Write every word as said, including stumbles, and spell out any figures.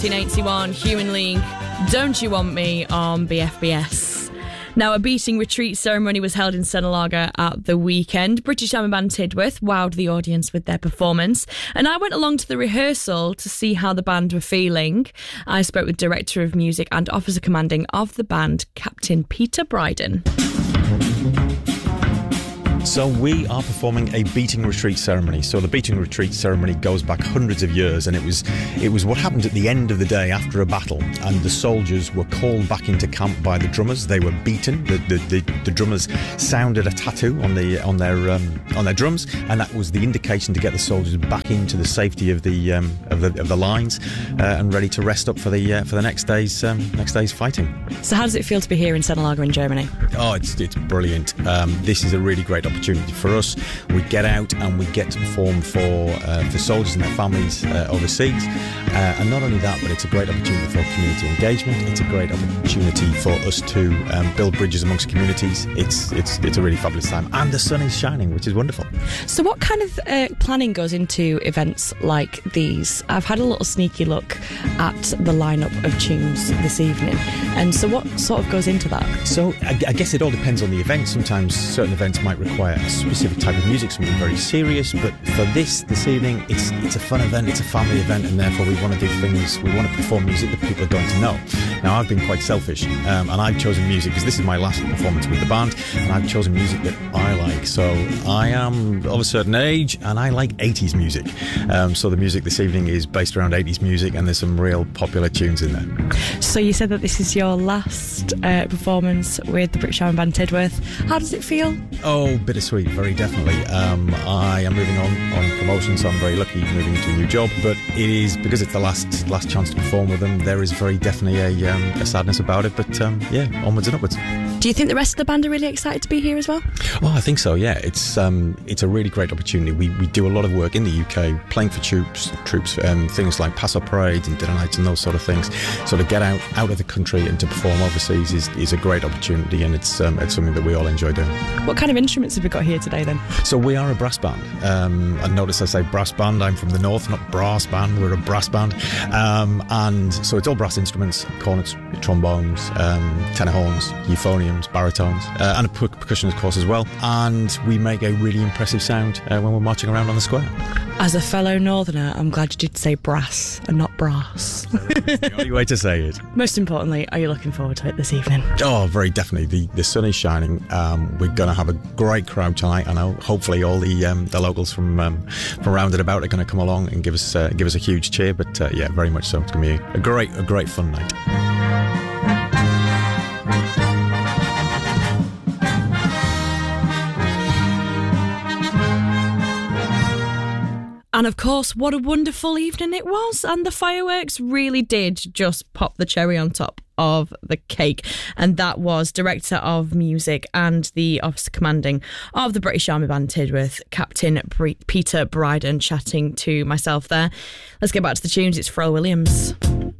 nineteen eighty-one, Human League, Don't You Want Me on B F B S. Now, a beating retreat ceremony was held in Senalaga at the weekend. British Army Band Tidworth wowed the audience with their performance, and I went along to the rehearsal to see how the band were feeling. I spoke with Director of Music and Officer Commanding of the band, Captain Peter Bryden. So we are performing a beating retreat ceremony. So the beating retreat ceremony goes back hundreds of years, and it was it was what happened at the end of the day after a battle, and the soldiers were called back into camp by the drummers. They were beaten. The the, the, the drummers sounded a tattoo on the on their um, on their drums, and that was the indication to get the soldiers back into the safety of the um, of the of the lines uh, and ready to rest up for the uh, for the next day's um, next day's fighting. So how does it feel to be here in Senalaga in Germany? Oh, it's it's brilliant. Um, this is a really great opportunity for us. We get out and we get to perform for uh, for soldiers and their families uh, overseas, uh, and not only that, but it's a great opportunity for community engagement. It's a great opportunity for us to um, build bridges amongst communities. It's it's it's a really fabulous time, and the sun is shining, which is wonderful. So what kind of uh, planning goes into events like these? I've had a little sneaky look at the lineup of tunes this evening, and so what sort of goes into that? So I, I guess it all depends on the event. Sometimes certain events might require a specific type of music, something very serious, but for this this evening, it's it's a fun event, it's a family event, and therefore we want to do things, we want to perform music that people are going to know. Now, I've been quite selfish, um, and I've chosen music because this is my last performance with the band, and I've chosen music that I like. So I am of a certain age, and I like eighties music. Um, so the music this evening is based around eighties music, and there's some real popular tunes in there. So you said that this is your last uh, performance with the British Army Band Tidworth. How does it feel? Oh, bittersweet, very definitely. Um, I am moving on on promotion, so I'm very lucky moving into a new job. But it is, because it's the last last chance to perform with them, there is very definitely a, um, a sadness about it. But um, yeah, onwards and upwards. Do you think the rest of the band are really excited to be here as well? Oh, I think so, yeah. It's um, it's a really great opportunity. We we do a lot of work in the U K, playing for troops, troops, um, things like Paso parades and dinner nights and those sort of things. So to get out, out of the country and to perform overseas is, is a great opportunity, and it's um, it's something that we all enjoy doing. What kind of instruments have we got here today then? So we are a brass band. Um, and notice I say brass band. I'm from the north, not brass band. We're a brass band. Um, and so it's all brass instruments, cornets, trombones, um, tenor horns, euphoniums, baritones, uh, and a per- percussion, of course, as well. And we make a really impressive sound uh, when we're marching around on the square. As a fellow northerner, I'm glad you did say brass and not brass. That's the only way to say it. Most importantly, are you looking forward to it this evening? Oh, very definitely. The the sun is shining. Um, we're going to have a great crowd tonight, and hopefully all the um, the locals from um, from round and about are going to come along and give us uh, give us a huge cheer. But uh, yeah, very much so. It's going to be a great a great fun night. And of course, what a wonderful evening it was. And the fireworks really did just pop the cherry on top of the cake. And that was Director of Music and the Officer Commanding of the British Army Band Tidworth, Captain Bre- Peter Bryden, chatting to myself there. Let's get back to the tunes. It's Pharrell Williams.